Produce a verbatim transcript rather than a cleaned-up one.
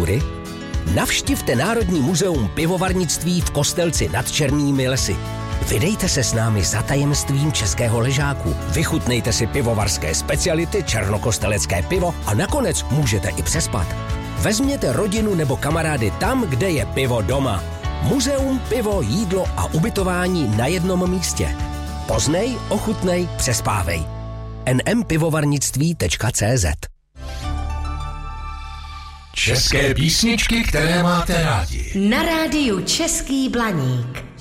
kultury? Navštivte Národní muzeum pivovarnictví v Kostelci nad Černými lesy. Vydejte se s námi za tajemstvím českého ležáku. Vychutnejte si pivovarské speciality, černokostelecké pivo a nakonec můžete i přespat. Vezměte rodinu nebo kamarády tam, kde je pivo doma. Muzeum, pivo, jídlo a ubytování na jednom místě. Poznej, ochutnej, přespávej. en em pivovarnictví tečka cé zet. České písničky, které máte rádi. Na rádiu Český Blaník.